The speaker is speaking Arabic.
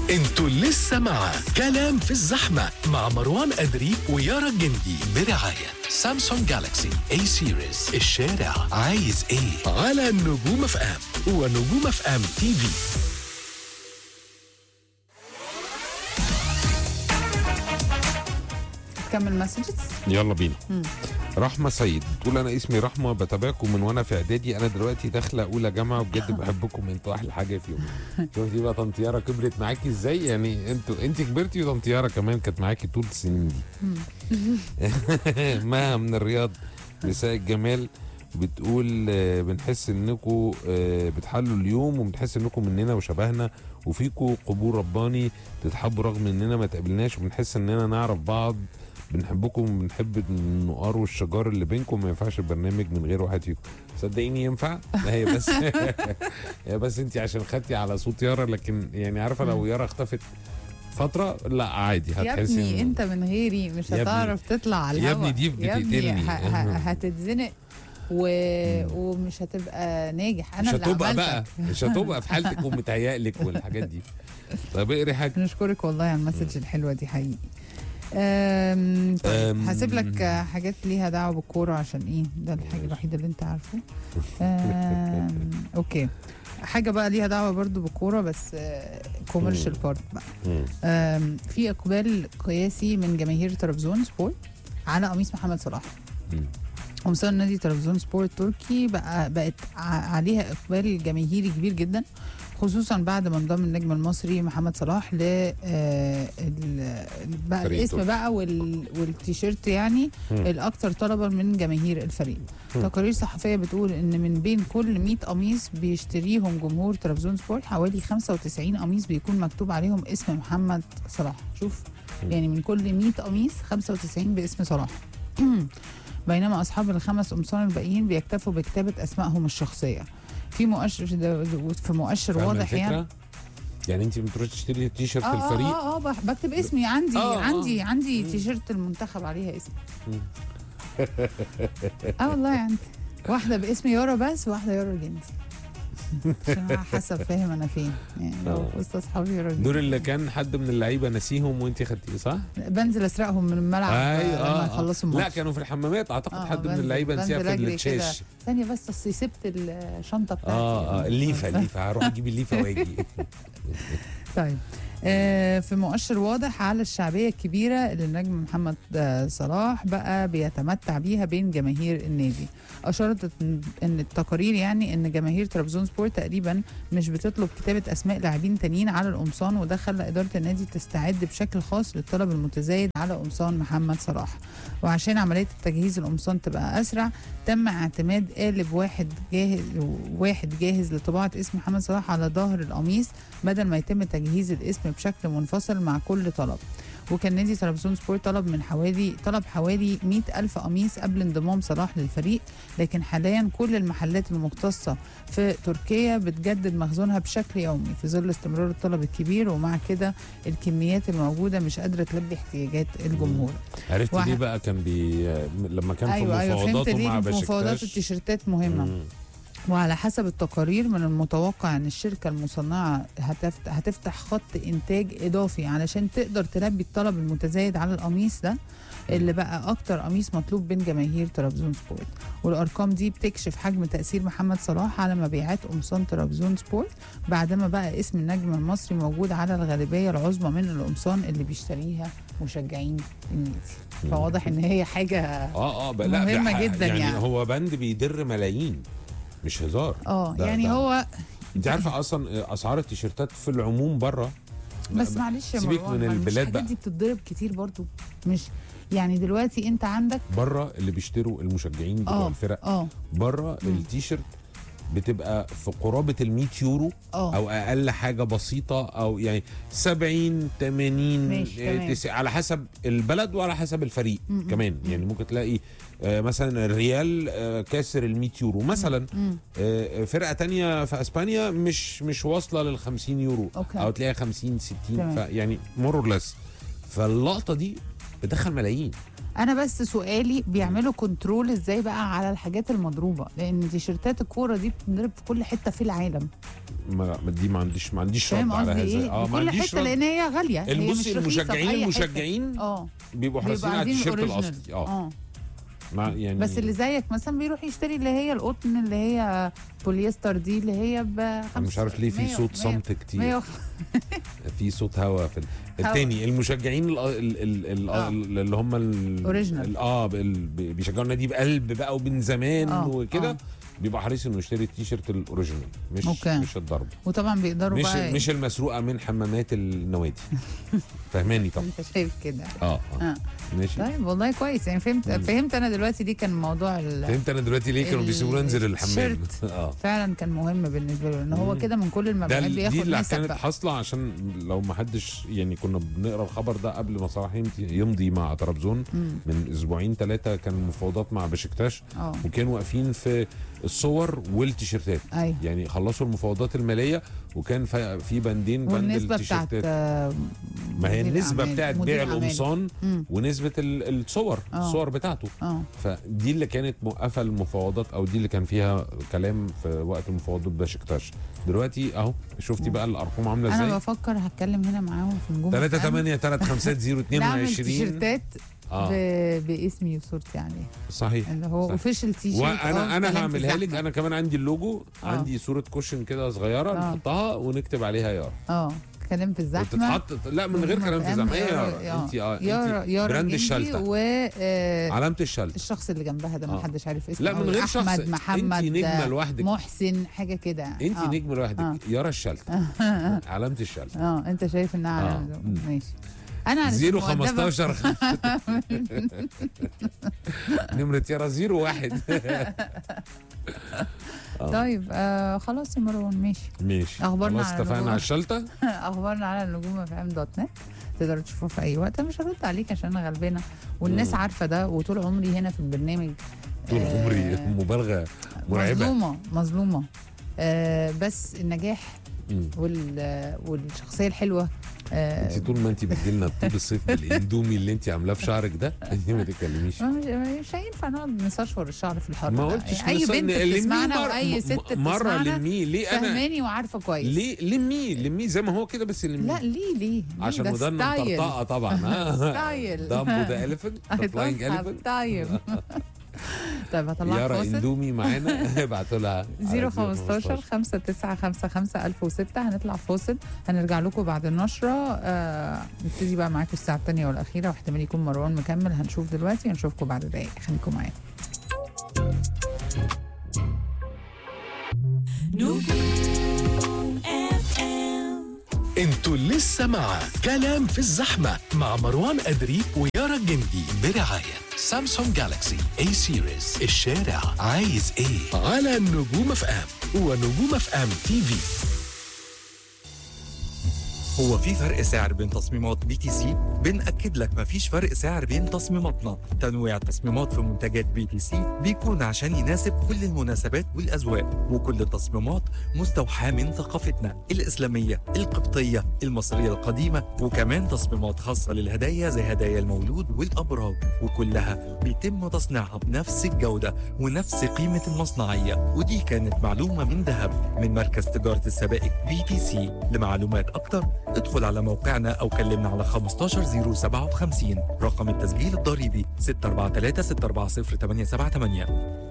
انتوا لسه مع كلام في الزحمة مع مروان أدري ويارا الجندي برعاية سامسونج جالاكسي اي سيريز. الشارع عايز ايه على نجوم اف ام ونجوم اف ام تي في. كمل مسجز. يلا بينا. رحمة سيد بتقول انا اسمي رحمة، بتابعكم من وانا في اعدادي، انا دلوقتي داخله اولى جامعه وبجد بحبكم، انتوا احلى حاجه فيهم. شوفي بقى طنطياره كبرت معاكي ازاي، يعني انت كبرتي وطنطياره كمان كانت معاكي طول السنين دي. مها من الرياض نساء الجمال بتقول بنحس انكم بتحلوا اليوم وبنحس انكم مننا وشبهنا وفيكم قبول رباني، تتحبوا رغم اننا ما تقابلناش وبنحس اننا نعرف بعض، بنحبكم وبنحب النقار والشجار اللي بينكم، ما ينفعش البرنامج من غير واحد فيكم. صدقيني ينفع. لا هي بس هي بس انت عشان خدتي على صوت يارا، لكن يعني عارفه لو يارا اختفت فتره لا عادي هتحسي. يا ابني انت من غيري مش هتعرف تطلع على الهوا. يا ابني دي بتقتلني. هتتزنق ومش هتبقى ناجح. انا مش اللي هتبقى عملتك. بقى مش هتبقى في حالتك ومتهيألك والحاجات دي. طب اقري حاجه. نشكرك والله على المسج الحلوه دي حقيقي. طيب هسيب لك حاجات ليها دعوه بالكوره عشان ايه ده الحاجه الوحيده اللي انت عارفه. اوكي حاجه بقى ليها دعوه برضو بالكوره بس كوميرشال بارت بقى. في اقبال قياسي من جماهير طرابزون سبورت على قميص محمد صلاح. قمصان نادي طرابزون سبورت التركي بقت عليها اقبال جماهيري كبير جدا، خصوصا بعد ما انضم النجم المصري محمد صلاح ل بقى الاسم بقى والتيشيرت يعني الاكثر طلبا من جماهير الفريق. تقارير صحفيه بتقول ان من بين كل 100 قميص بيشتريهم جمهور طرابزون سبورت حوالي 95 قميص بيكون مكتوب عليهم اسم محمد صلاح. شوف يعني من كل 100 قميص 95 باسم صلاح. بينما اصحاب الخمس قمصان الباقيين بيكتفوا بكتابه اسمائهم الشخصيه. في مؤشر واضح يعني انت بتروحي تشتري تيشيرت الفريق؟ بكتب اسمي. عندي تيشيرت المنتخب عليها اسمي. والله عندي واحده باسم يارا بس واحده يارا الجندي عشان حسب فاهم انا فين يعني. لو وسط اصحابي يارا الجندي دول اللي كان حد من اللعيبه نسيهم وانت خدتيه صح؟ بنزل اسرقهم من الملعب لما يخلصوا الماتش. لا كانوا في الحمامات اعتقد حد من اللعيبه نسيها في التشاش. ثانيه بس اصل سبت الشنطه بتاعتي. الليفه هروح اجيب الليفه واجي. طيب في مؤشر واضح على الشعبية الكبيرة اللي النجم محمد صلاح بقى بيتمتع بيها بين جماهير النادي. أشارت أن التقارير يعني أن جماهير طرابزون سبورت تقريبا مش بتطلب كتابة أسماء لاعبين تانيين على القمصان، وده خلى إدارة النادي تستعد بشكل خاص للطلب المتزايد على قمصان محمد صلاح. وعشان عملية التجهيز القمصان تبقى أسرع تم اعتماد قالب واحد جاهز لطباعة اسم محمد صلاح على ظهر القميص بدل ما يتم تجهيز الاسم بشكل منفصل مع كل طلب. وكان نادي طرابزون سبورت طلب حوالي 100,000 قميص قبل انضمام صلاح للفريق، لكن حاليا كل المحلات المختصة في تركيا بتجدد مخزونها بشكل يومي في ظل استمرار الطلب الكبير، ومع كده الكميات الموجودة مش قادرة تلبي احتياجات الجمهور. عرفت ليه بقى كان لما كان في مفاوضاته مع بشكتاش. مفاوضات التيشيرتات مهمة. وعلى حسب التقارير من المتوقع ان الشركه المصنعه هتفتح خط انتاج اضافي علشان تقدر تلبي الطلب المتزايد على القميص ده اللي بقى اكتر قميص مطلوب بين جماهير طرابزون سبورت. والارقام دي بتكشف حجم تاثير محمد صلاح على مبيعات قمصان طرابزون سبورت بعدما بقى اسم النجم المصري موجود على الغالبيه العظمى من القمصان اللي بيشتريها مشجعين النادي. فواضح ان هي حاجه مهمه جدا يعني هو بند بيدر ملايين مش هزار. يعني هو انت عارفه اصلا اسعار التيشيرتات في العموم بره. بس معلش يا سيبك من البلاد بقى. دي بتتضرب كتير برضو. مش يعني دلوقتي انت عندك بره اللي بيشتروا المشجعين بتوع الفرق بره التيشيرت بتبقى في قرابه ال100 يورو او اقل حاجه بسيطه، او يعني 70 80 90 على حسب البلد وعلى حسب الفريق كمان. يعني ممكن تلاقي مثلا الريال كاسر ال100 يورو مثلا. فرقه تانية في اسبانيا مش واصله لل50 يورو او تلاقيها 50 60 يعني مورلس. فاللقطه دي بتدخل ملايين. انا بس سؤالي بيعملوا كنترول ازاي بقى على الحاجات المضروبه، لان تيشيرتات الكوره دي بتنضرب في كل حته في العالم. دي ما عنديش رد فاهم على قصدي هذا. ايه؟ ما كل عنديش حته رد. لان هي غاليه، هي مش رخيصه المشجعين في أي حتة. المشجعين بيبقوا حريصين على التيشيرت الاصلي. يعني بس اللي زيك مثلا بيروح يشتري اللي هي القطن اللي هي بوليستر دي اللي هي أنا مش عارف ليه في صوت صمت كتير. في صوت هوا في التاني. المشجعين اللي هم بيشجعوا النادي بقلب بقى ومن زمان وكده بيبقى حريص انه يشتري التيشيرت الاوريجينال مش الضرب. وطبعا بيقدروا بقى مش المسروقه من حمامات النوادي. فهماني طبعا. انت شايف كده. ماشي. طيب والله كويس يعني فهمت انا دلوقتي ليه كان الموضوع فهمت انا دلوقتي ليه كانوا بيسيبونا ننزل الحمام. فعلا كان مهم بالنسبه له ان هو كده من كل المبيعات بياخد دي اللي نسب كانت بقى. حاصله عشان لو ما حدش يعني كنا بنقرا الخبر ده قبل ما صلاح يمضي مع طرابزون من اسبوعين 3 كان مفاوضات مع بشكتاش وكانوا واقفين في الصور والتيشيرتات. يعني خلصوا المفاوضات الماليه وكان في بند التيشيرتات. ما هي النسبه بتاعت بيع القمصان ونسبه الصور بتاعته. فدي اللي كانت موقفه المفاوضات او دي اللي كان فيها كلام في وقت المفاوضات بشكتاش. دلوقتي اهو شفتي بقى الارقام عامله ازاي. انا بفكر هتكلم هنا معاهم في نجوم 3835022 نعمل تيشيرتات باسمي وصورتي عليه. صحيح اللي هو اوفيشال تيشيرت. وانا هعملها لك. انا كمان عندي اللوجو. عندي صوره كوشن كده صغيره نحطها ونكتب عليها يارا. كلام في الزحمه وتتحط. لا من غير كلام في الزحمه. انت يارا براند الشلتة علامه الشلتة. الشخص اللي جنبها ده ما حدش عارف اسمه. لا من غير شخص. احمد محمد انت نجمه لوحدك. محسن حاجه كده. انت نجمه لوحدك. يارا الشلتة. علامه الشلتة. انت شايف انها علامه. ماشي. انا 015 نمرة يارا 01. طيب خلاص يا مروان ماشي. اخبارنا خلاص اتفقنا على الشلتة. اخبارنا على النجوم FM.net تقدروا تشوفوها في اي وقت. مش هرد عليك عشان انا غلبانه والناس عارفه ده وطول عمري هنا في البرنامج. طول عمري مبالغه مرعبه. مظلومه بس النجاح والشخصيه الحلوه. انت طول ما انت بتجيلنا طول الصيف بالاندومي اللي انت عاملاه في شعرك ده انت ما تتكلميش. مش هينفع نقعد نستشور الشعر في الحر. ما قلتش اي بنت بتسمعنا واي ست بتسمعنا مره لميه. ليه انا فهماني وعارفه كويس. ليه لميه زي ما هو كده بس لميه. لا ليه عشان ودنا مطرطقه طبعا. ستايل دامبو ذا اليفنت ذا فلاينج اليفنت. طيب هطلعك يارا اندومي معانا. ابعتوا لها 015 5955 1006. هنطلع فاصل هنرجع لكم بعد النشره. نبتدي بقى معاكم الساعه الثانيه والاخيره واحتمال يكون مروان مكمل. هنشوف دلوقتي هنشوفكم بعد دقايق. خليكم معانا. انتوا لسه مع كلام في الزحمة مع مروان أدري ويارا الجندي برعاية سامسونج جالاكسي A سيريز. الشارع عايز ايه على نجوم FM ونجوم FM TV. هو في فرق سعر بين تصميمات BTC؟ بنأكد لك مفيش فرق سعر بين تصميماتنا. تنويع التصميمات في منتجات BTC بيكون عشان يناسب كل المناسبات والأذواق، وكل التصميمات مستوحاة من ثقافتنا الإسلامية القبطية المصرية القديمة، وكمان تصميمات خاصة للهدايا زي هدايا المولود والأبراج، وكلها بيتم تصنيعها بنفس الجودة ونفس قيمة المصنعية. ودي كانت معلومة من ذهب من مركز تجارة السبائك BTC. لمعلومات أكتر ادخل على موقعنا أو كلمنا على 15057. رقم التسجيل الضريبي 643 640 878.